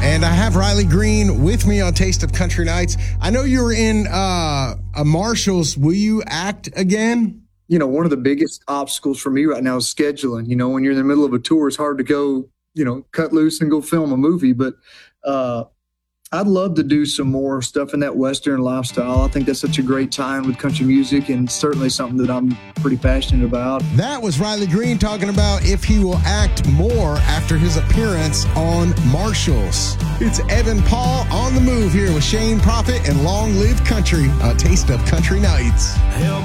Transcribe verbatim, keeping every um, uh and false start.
And I have Riley Green with me on Taste of Country Nights. I know you were in uh, a Marshalls. Will you act again? You know, one of the biggest obstacles for me right now is scheduling. You know, when you're in the middle of a tour, it's hard to go, you know, cut loose and go film a movie. But uh, I'd love to do some more stuff in that Western lifestyle. I think that's such a great time with country music, and certainly something that I'm pretty passionate about. That was Riley Green talking about if he will act more after his appearance on Marshalls. It's Evan Paul on the move here with Shane Prophet and Long Live Country, a Taste of Country Nights.